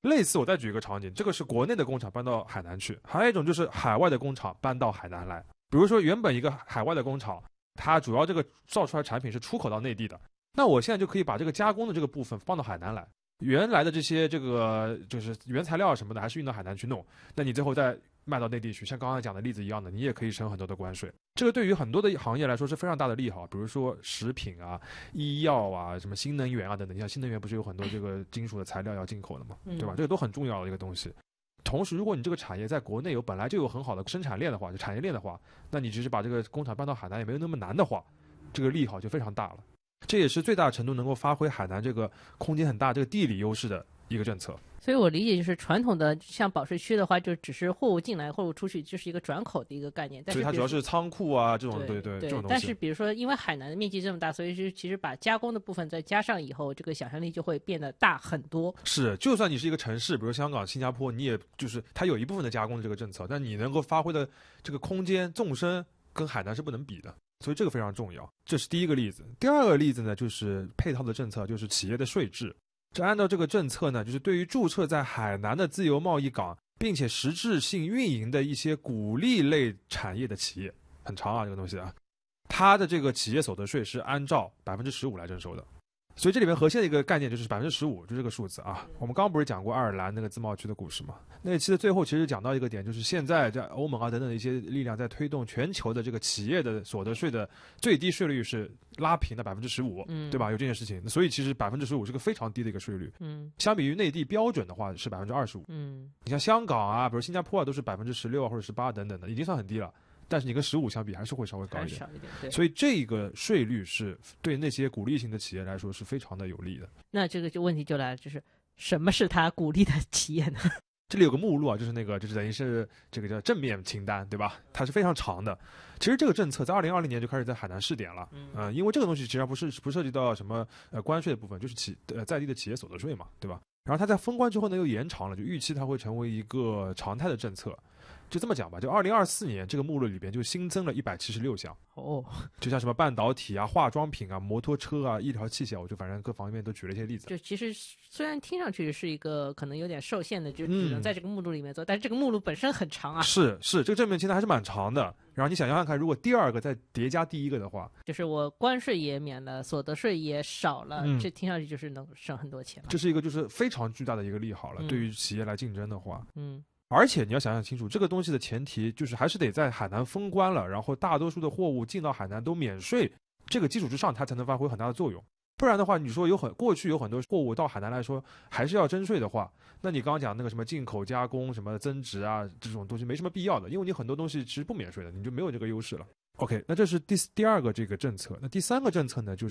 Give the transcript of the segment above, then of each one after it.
类似我再举一个场景，这个是国内的工厂搬到海南去，还有一种就是海外的工厂搬到海南来。比如说原本一个海外的工厂，它主要这个造出来的产品是出口到内地的，那我现在就可以把这个加工的这个部分放到海南来，原来的这些这个就是原材料什么的还是运到海南去弄，那你最后再卖到内地去，像刚刚讲的例子一样的，你也可以省很多的关税。这个对于很多的行业来说是非常大的利好，比如说食品啊、医药啊、什么新能源啊等等。你像新能源不是有很多这个金属的材料要进口的嘛，对吧？这个都很重要的一个东西。同时，如果你这个产业在国内本来就有很好的生产链的话，就产业链的话，那你只是把这个工厂搬到海南也没有那么难的话，这个利好就非常大了。这也是最大程度能够发挥海南这个空间很大、这个地理优势的一个政策。 所以我理解就是传统的像保税区的话，就只是货物进来货物出去，就是一个转口的一个概念。但是所以它主要是仓库啊这种对这种东西。 但是比如说因为海南的面积这么大，所以其实把加工的部分再加上以后，这个想象力就会变得大很多。 是，就算你是一个城市，比如香港、新加坡，你也就是它有一部分的加工的这个政策，但你能够发挥的这个空间纵深跟海南是不能比的。所以这个非常重要，这是第一个例子。第二个例子呢，就是配套的政策，就是企业的税制。这按照这个政策呢，就是对于注册在海南的自由贸易港，并且实质性运营的一些鼓励类产业的企业，很长啊这个东西啊，它的这个企业所得税是按照15%来征收的。所以这里面核心的一个概念就是15%，就这个数字啊。我们刚刚不是讲过爱尔兰那个自贸区的故事吗？那一期的最后其实讲到一个点，就是现在在欧盟啊等等的一些力量在推动全球的这个企业的所得税的最低税率是拉平的15%，对吧？有这件事情，所以其实15%是个非常低的一个税率。相比于内地标准的话是25%。你像香港啊，比如新加坡啊，都是16%或者18%等等的，已经算很低了。但是你跟15相比还是会稍微高一点，所以这个税率是对那些鼓励型的企业来说是非常的有利的。 那这个问题就来了，就是什么是他鼓励的企业呢？ 这里有个目录啊，就是就是等于是这个叫正面清单，对吧？它是非常长的。其实这个政策在2020年就开始在海南试点了，因为这个东西实际上不涉及到什么关税的部分，就是在地的企业所得税嘛，对吧？然后它在封关之后呢又延长了，就预期它会成为一个常态的政策。就这么讲吧，就2024年这个目录里边就新增了176项就像什么半导体啊、化妆品啊、摩托车啊、医疗器械，我就反正各方面都举了一些例子。 就其实虽然听上去是一个可能有点受限的，就只能在这个目录里面做，但是这个目录本身很长啊。 是，这个正面清单还是蛮长的。然后你想想看，如果第二个再叠加第一个的话， 就是我关税也免了，所得税也少了，这听上去就是能省很多钱了。 这是一个就是非常巨大的一个利好了，对于企业来竞争的话。而且你要想想清楚，这个东西的前提就是还是得在海南封关了，然后大多数的货物进到海南都免税，这个基础之上它才能发挥很大的作用。不然的话，你说过去有很多货物到海南来说还是要征税的话，那你刚刚讲那个什么进口加工什么增值啊这种东西没什么必要的，因为你很多东西其实不免税的，你就没有这个优势了。OK， 那这是第二个这个政策。那第三个政策呢，就是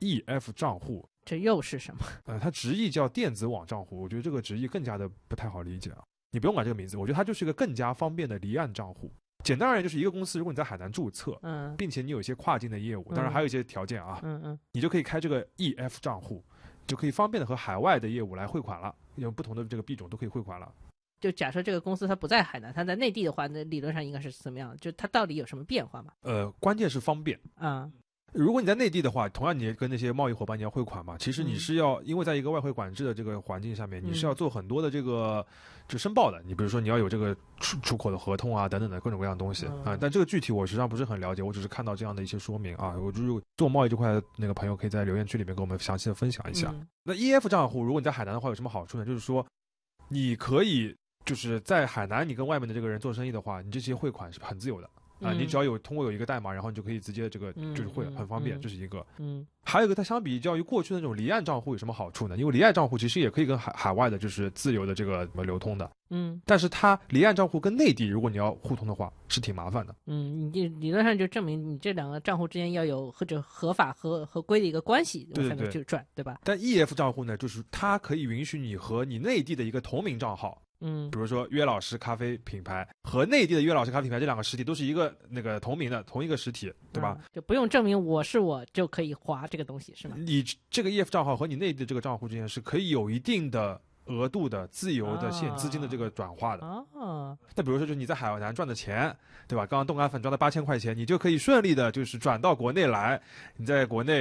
EF 账户。 这又是什么？ 它直译叫电子网账户，我觉得这个直译更加的不太好理解啊。你不用管这个名字，我觉得它就是一个更加方便的离岸账户。简单而言，就是一个公司，如果你在海南注册，并且你有一些跨境的业务，当然还有一些条件啊，你就可以开这个 EF 账户，就可以方便的和海外的业务来汇款了，有不同的这个币种都可以汇款了。 就假设这个公司它不在海南，它在内地的话，那理论上应该是怎么样？就它到底有什么变化吗？ 关键是方便如果你在内地的话，同样你跟那些贸易伙伴你要汇款嘛，其实你是要因为在一个外汇管制的这个环境下面，你是要做很多的这个就申报的。你比如说你要有这个出口的合同啊等等的各种各样的东西但这个具体我实际上不是很了解，我只是看到这样的一些说明啊。我就是做贸易这块的那个朋友可以在留言区里面跟我们详细的分享一下。那 EF 账户如果你在海南的话有什么好处呢？就是说你可以就是在海南你跟外面的这个人做生意的话，你这些汇款是很自由的。你只要通过有一个代码，然后你就可以直接这个就是会很方便，这是一个。还有一个，它相比较于过去的那种离岸账户有什么好处呢？因为离岸账户其实也可以跟海外的就是自由的这个流通的。但是它离岸账户跟内地如果你要互通的话是挺麻烦的。 你理论上就证明你这两个账户之间要有或者合法合规的一个关系才能去转，对吧？ 但 EF 账户呢，就是它可以允许你和你内地的一个同名账号。比如说约老师咖啡品牌和内地的约老师咖啡品牌这两个实体都是一个那个同名的同一个实体，对吧？ 就不用证明我就可以划这个东西，是吗？ 你这个 EF 账号和你内地的这个账户之间是可以有一定的额度的自由的现资金的这个转化的。那比如说就是你在海南赚的钱，对吧？刚刚冻干粉赚了8000块钱，你就可以顺利的就是转到国内来，你在国内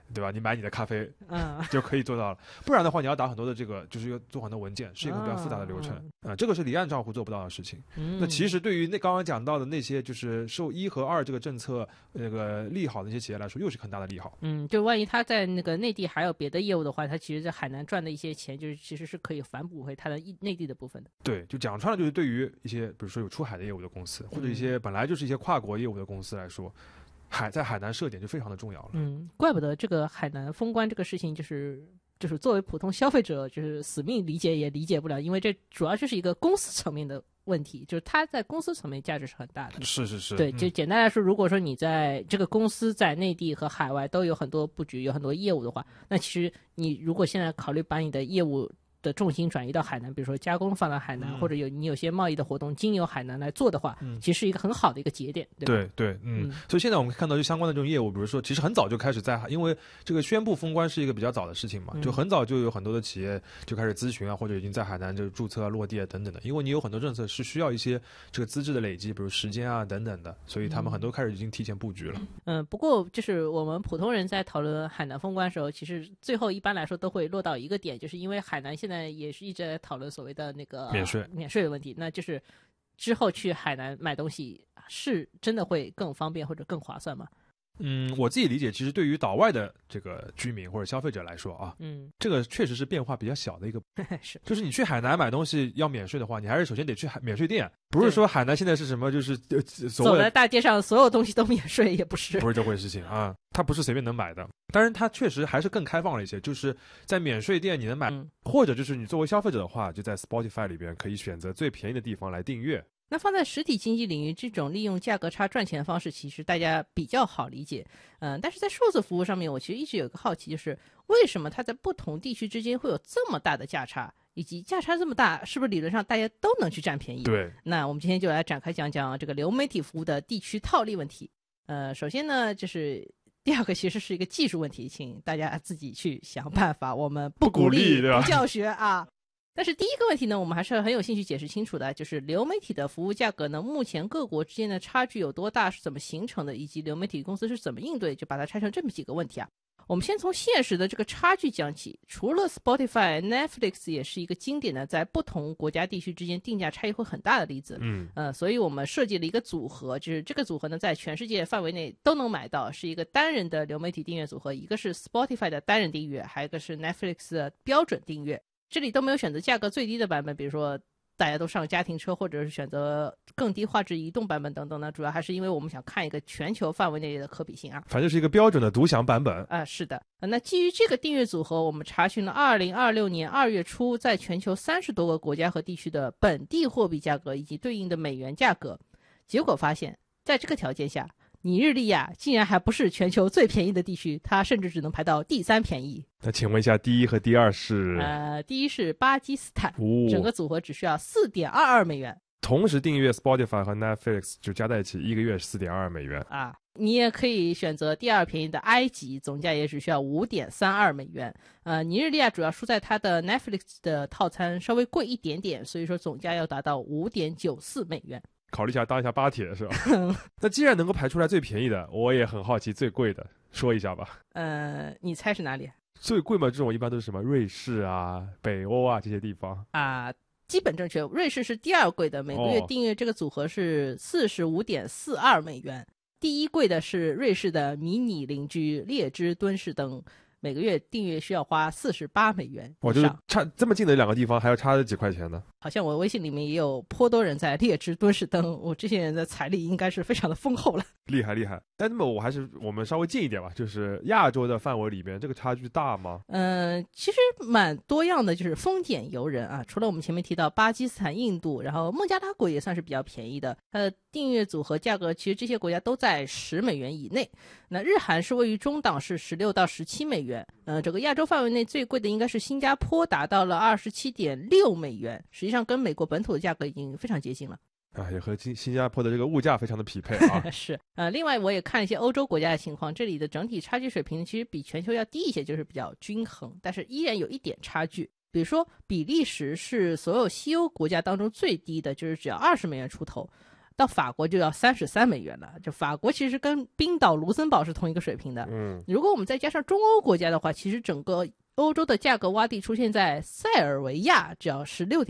对吧？你买你的咖啡，就可以做到了。不然的话，你要打很多的这个，就是要做很多文件，是一个比较复杂的流程。这个是离岸账户做不到的事情。那其实对于刚刚讲到的那些就是受1和2这个政策那个利好的一些企业来说，又是很大的利好。 就万一他在那个内地还有别的业务的话，他其实在海南赚的一些钱，就是其实是可以反哺回他的内地的部分的。 对，就讲穿了，就是对于一些比如说有出海的业务的公司，或者一些本来就是一些跨国业务的公司来说，在海南设点就非常的重要了。 怪不得这个海南封关这个事情就是作为普通消费者就是死命理解也理解不了，因为这主要就是一个公司层面的问题，就是它在公司层面价值是很大的。 是。 对，就简单来说，如果说你在这个公司在内地和海外都有很多布局，有很多业务的话，那其实你如果现在考虑把你的业务的重心转移到海南，比如说加工放到海南，或者你有些贸易的活动经由海南来做的话，其实是一个很好的一个节点，对吧？ 对，所以现在我们看到就相关的这种业务，比如说其实很早就开始因为这个宣布封关是一个比较早的事情嘛，就很早就有很多的企业就开始咨询啊，或者已经在海南就注册啊、落地啊等等的，因为你有很多政策是需要一些这个资质的累积，比如时间啊等等的，所以他们很多开始已经提前布局了。 不过就是我们普通人在讨论海南封关的时候，其实最后一般来说都会落到一个点，就是因为海南现在也是一直在讨论所谓的那个免税的问题，那就是之后去海南买东西是真的会更方便或者更划算吗？ 我自己理解，其实对于岛外的这个居民或者消费者来说啊，这个确实是变化比较小的一个是， 就是你去海南买东西要免税的话，你还是首先得去免税店，不是说海南现在是什么就是走在大街上所有东西都免税，也不是这回事情啊，它不是随便能买的。当然它确实还是更开放了一些，就是在免税店你能买，或者就是你作为消费者的话，就在 Spotify 里边可以选择最便宜的地方来订阅。 那放在实体经济领域，这种利用价格差赚钱的方式其实大家比较好理解，但是在数字服务上面，我其实一直有一个好奇，就是为什么它在不同地区之间会有这么大的价差，以及价差这么大，是不是理论上大家都能去占便宜？ 对， 那我们今天就来展开讲讲这个流媒体服务的地区套利问题。首先呢，就是第二个其实是一个技术问题，请大家自己去想办法，我们不鼓励不教学啊。但是第一个问题呢，我们还是很有兴趣解释清楚的，就是流媒体的服务价格呢，目前各国之间的差距有多大，是怎么形成的，以及流媒体公司是怎么应对，就把它拆成这么几个问题啊。我们先从现实的这个差距讲起，除了 Spotify、Netflix 也是一个经典的在不同国家地区之间定价差异会很大的例子。所以我们设计了一个组合，就是这个组合呢在全世界范围内都能买到，是一个单人的流媒体订阅组合，一个是 Spotify 的单人订阅，还有一个是 Netflix 的标准订阅。这里都没有选择价格最低的版本，比如说大家都上家庭车，或者是选择更低画质移动版本等等呢，主要还是因为我们想看一个全球范围内的可比性啊。 反正是一个标准的独享版本啊，是的。那基于这个订阅组合，我们查询了2026年2月初在全球30多个国家和地区的本地货币价格以及对应的美元价格，结果发现在这个条件下，尼日利亚竟然还不是全球最便宜的地区，它甚至只能排到第3便宜。 那请问一下，第一和第二是？ 第一是巴基斯坦，整个组合只需要4.22美元。 同时订阅 Spotify 和 Netflix 就加在一起，一个月4.2美元啊。你也可以选择第二便宜的埃及，总价也只需要5.32美元。尼日利亚主要输在它的 Netflix 的套餐稍微贵一点点，所以说总价要达到5.94美元。 考虑一下当一下巴铁是吧？那既然能够排出来最便宜的，我也很好奇最贵的，说一下吧。 你猜是哪里？ 最贵嘛，这种一般都是什么瑞士啊、北欧啊这些地方啊。基本正确，瑞士是第二贵的，每个月订阅这个组合是45.42美元。第一贵的是瑞士的迷你邻居列支敦士登，每个月订阅需要花48美元。 就是差这么近的两个地方，还要差几块钱呢？ 好像我微信里面也有颇多人在列支敦士登，我这些人的财力应该是非常的丰厚了。 厉害厉害。但那么我们稍微近一点吧，就是亚洲的范围里面，这个差距大吗？ 其实蛮多样的，就是丰俭由人啊。除了我们前面提到巴基斯坦、印度，然后孟加拉国也算是比较便宜的，它的订阅组合价格其实这些国家都在10美元以内。那日韩是位于中档，是16到17美元。整个亚洲范围内最贵的应该是新加坡，达到了27.6美元，实际上跟美国本土的价格已经非常接近了。 也和新加坡的这个物价非常的匹配啊。 是另外我也看一些欧洲国家的情况，这里的整体差距水平其实比全球要低一些，就是比较均衡，但是依然有一点差距。比如说比利时是所有西欧国家当中最低的，就是只要20美元出头， 到法国就要33美元了。就法国其实跟冰岛、卢森堡是同一个水平的。如果我们再加上中欧国家的话，其实整个欧洲的价格洼地出现在塞尔维亚，只要16.5